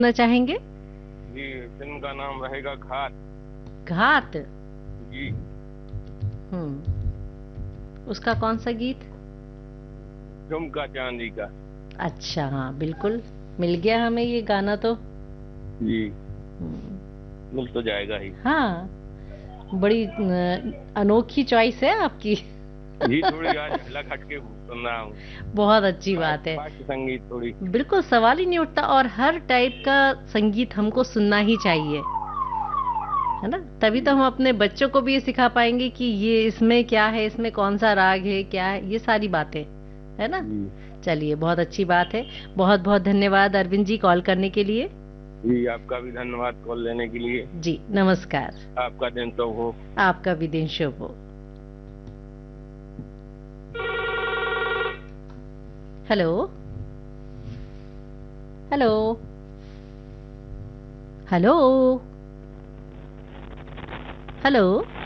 सुनना चाहेंगे? जी, फिल्म का नाम रहेगा घात। घात। जी। उसका कौन सा गीत? झुमका चांदी का। अच्छा, हाँ बिल्कुल, मिल गया हमें ये गाना तो। जी। हम्म, मिल तो जाएगा ही। हाँ, बड़ी अनोखी चॉइस है आपकी। जी, थोड़ी आज अलग हटके सुन रहा हूँ। बहुत अच्छी बात है। फास्ट संगीत थोड़ी। बिल्कुल सवाल ही नहीं उठता, और हर टाइप का संगीत हमको सुनना ही चाहिए, है ना? तभी तो जी। हम अपने बच्चों को भी ये सिखा पाएंगे कि ये इसमें क्या है, इसमें कौन सा राग है, क्या है, ये सारी बातें, है ना? जी। चलिए, बहुत अच्छी बात है। बहुत बहुत धन्यवाद अरविंद जी कॉल करने के लिए। जी, आपका भी धन्यवाद कॉल लेने के लिए। जी नमस्कार। आपका दिन शुभ हो। आपका भी दिन शुभ हो। हेलो। हेलो। हेलो। हेलो।